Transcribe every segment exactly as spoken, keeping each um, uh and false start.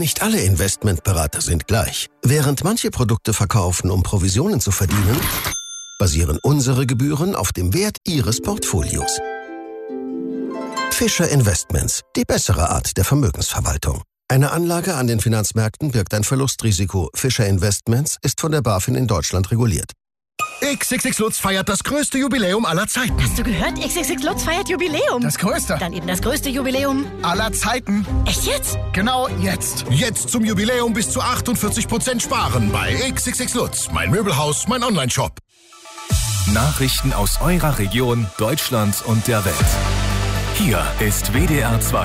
nicht alle Investmentberater sind gleich. Während manche Produkte verkaufen, um Provisionen zu verdienen, basieren unsere Gebühren auf dem Wert Ihres Portfolios. Fischer Investments, die bessere Art der Vermögensverwaltung. Eine Anlage an den Finanzmärkten birgt ein Verlustrisiko. Fischer Investments ist von der BaFin in Deutschland reguliert. X X X Lutz feiert das größte Jubiläum aller Zeiten. Hast du gehört? X X X Lutz feiert Jubiläum. Das größte. Dann eben das größte Jubiläum aller Zeiten. Echt jetzt? Genau jetzt. Jetzt zum Jubiläum bis zu achtundvierzig Prozent sparen bei X X X Lutz. Mein Möbelhaus, mein Onlineshop. Nachrichten aus eurer Region, Deutschland und der Welt. Hier ist W D R zwei.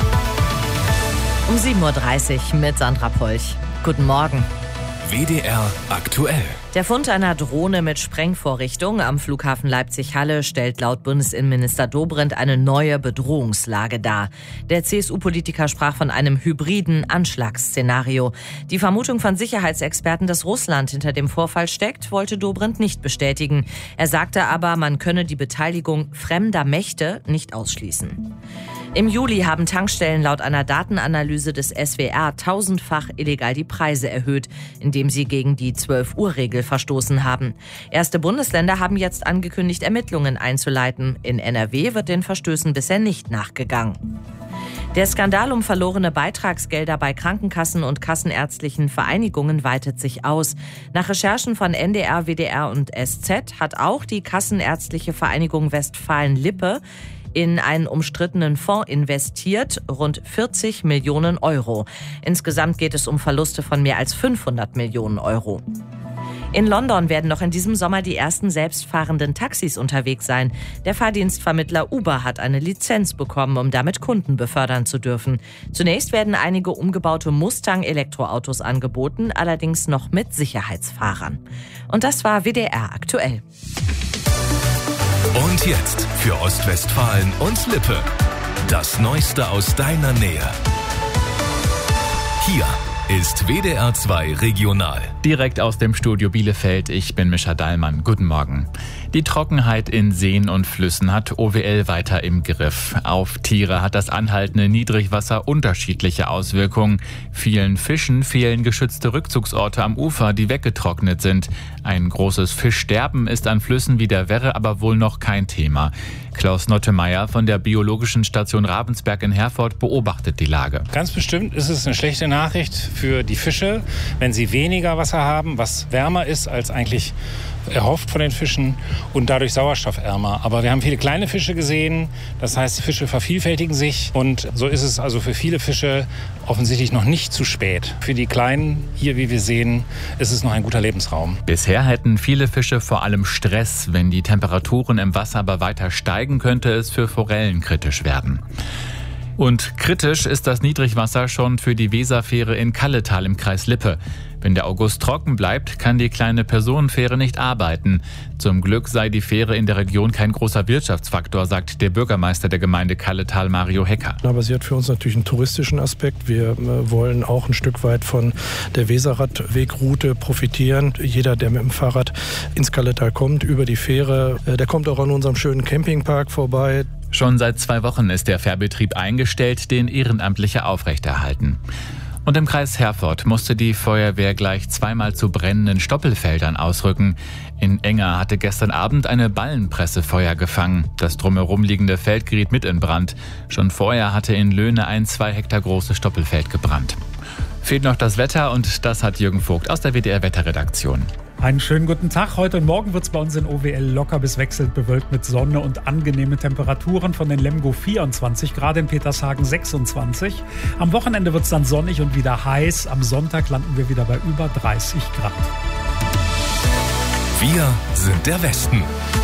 Um sieben Uhr dreißig mit Sandra Polch. Guten Morgen. W D R aktuell. Der Fund einer Drohne mit Sprengvorrichtung am Flughafen Leipzig-Halle stellt laut Bundesinnenminister Dobrindt eine neue Bedrohungslage dar. Der C S U-Politiker sprach von einem hybriden Anschlagsszenario. Die Vermutung von Sicherheitsexperten, dass Russland hinter dem Vorfall steckt, wollte Dobrindt nicht bestätigen. Er sagte aber, man könne die Beteiligung fremder Mächte nicht ausschließen. Im Juli haben Tankstellen laut einer Datenanalyse des S W R tausendfach illegal die Preise erhöht, indem sie gegen die zwölf-Uhr-Regel verstoßen haben. Erste Bundesländer haben jetzt angekündigt, Ermittlungen einzuleiten. In N R W wird den Verstößen bisher nicht nachgegangen. Der Skandal um verlorene Beitragsgelder bei Krankenkassen und kassenärztlichen Vereinigungen weitet sich aus. Nach Recherchen von N D R, W D R und S Z hat auch die Kassenärztliche Vereinigung Westfalen-Lippe in einen umstrittenen Fonds investiert, rund vierzig Millionen Euro. Insgesamt geht es um Verluste von mehr als fünfhundert Millionen Euro. In London werden noch in diesem Sommer die ersten selbstfahrenden Taxis unterwegs sein. Der Fahrdienstvermittler Uber hat eine Lizenz bekommen, um damit Kunden befördern zu dürfen. Zunächst werden einige umgebaute Mustang-Elektroautos angeboten, allerdings noch mit Sicherheitsfahrern. Und das war W D R aktuell. Und jetzt für Ostwestfalen und Lippe. Das Neueste aus deiner Nähe. Hier ist W D R zwei Regional. Direkt aus dem Studio Bielefeld, ich bin Mischa Dallmann. Guten Morgen. Die Trockenheit in Seen und Flüssen hat O W L weiter im Griff. Auf Tiere hat das anhaltende Niedrigwasser unterschiedliche Auswirkungen. Vielen Fischen fehlen geschützte Rückzugsorte am Ufer, die weggetrocknet sind. Ein großes Fischsterben ist an Flüssen wie der Werre aber wohl noch kein Thema. Klaus Nottemeyer von der Biologischen Station Ravensberg in Herford beobachtet die Lage. Ganz bestimmt ist es eine schlechte Nachricht für die Fische, wenn sie weniger Wasser haben, was wärmer ist als eigentlich erhofft von den Fischen und dadurch sauerstoffärmer. Aber wir haben viele kleine Fische gesehen, das heißt, die Fische vervielfältigen sich und so ist es also für viele Fische offensichtlich noch nicht zu spät. Für die Kleinen, hier wie wir sehen, ist es noch ein guter Lebensraum. Bisher hätten viele Fische vor allem Stress. Wenn die Temperaturen im Wasser aber weiter steigen, könnte es für Forellen kritisch werden. Und kritisch ist das Niedrigwasser schon für die Weserfähre in Kalletal im Kreis Lippe. Wenn der August trocken bleibt, kann die kleine Personenfähre nicht arbeiten. Zum Glück sei die Fähre in der Region kein großer Wirtschaftsfaktor, sagt der Bürgermeister der Gemeinde Kalletal, Mario Hecker. Aber sie hat für uns natürlich einen touristischen Aspekt. Wir wollen auch ein Stück weit von der Weserradwegroute profitieren. Jeder, der mit dem Fahrrad ins Kalletal kommt, über die Fähre, der kommt auch an unserem schönen Campingpark vorbei. Schon seit zwei Wochen ist der Fährbetrieb eingestellt, den Ehrenamtliche aufrechterhalten. Und im Kreis Herford musste die Feuerwehr gleich zweimal zu brennenden Stoppelfeldern ausrücken. In Enger hatte gestern Abend eine Ballenpresse Feuer gefangen. Das drumherum liegende Feld geriet mit in Brand. Schon vorher hatte in Löhne ein zwei Hektar großes Stoppelfeld gebrannt. Fehlt noch das Wetter und das hat Jürgen Vogt aus der W D R-Wetterredaktion. Einen schönen guten Tag. Heute und morgen wird es bei uns in O W L locker bis wechselnd bewölkt mit Sonne und angenehme Temperaturen von den Lemgo vierundzwanzig Grad, in Petershagen sechsundzwanzig. Am Wochenende wird es dann sonnig und wieder heiß. Am Sonntag landen wir wieder bei über dreißig Grad. Wir sind der Westen.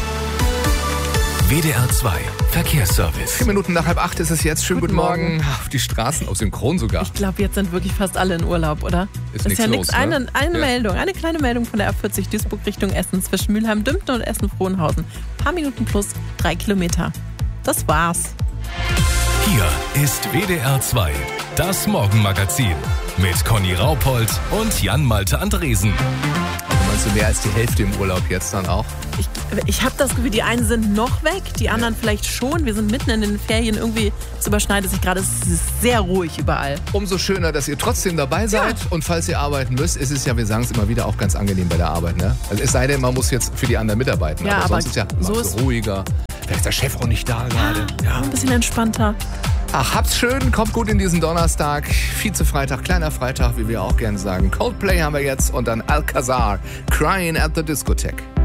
W D R zwei Verkehrsservice. Vier Minuten nach halb acht ist es jetzt. Schönen guten, guten Morgen. Morgen. Auf die Straßen, auf Synchron sogar. Ich glaube, jetzt sind wirklich fast alle in Urlaub, oder? Ist, ist ja nichts los, eine, ne? eine ja. Meldung, eine kleine Meldung von der A vierzig Duisburg Richtung Essen zwischen Mülheim-Dümpten und Essen-Frohnhausen. Ein paar Minuten plus drei Kilometer. Das war's. Hier ist W D R zwei, das Morgenmagazin mit Conny Raupold und Jan Malte Andresen. Meinst du mehr als die Hälfte im Urlaub jetzt dann auch? Ich Ich habe das Gefühl, die einen sind noch weg, die anderen vielleicht schon. Wir sind mitten in den Ferien, irgendwie es überschneidet sich gerade. Es ist sehr ruhig überall. Umso schöner, dass ihr trotzdem dabei seid. Ja. Und falls ihr arbeiten müsst, ist es ja, wir sagen es immer wieder, auch ganz angenehm bei der Arbeit. Ne? Also es sei denn, man muss jetzt für die anderen mitarbeiten. Ja, aber, aber sonst ist ja so ist ruhiger. Vielleicht ist der Chef auch nicht da gerade. Ja. Ein bisschen entspannter. Ach, habt's schön, kommt gut in diesen Donnerstag. Vize-Freitag, kleiner Freitag, wie wir auch gerne sagen. Coldplay haben wir jetzt und dann Alcazar, Crying at the Discotheque.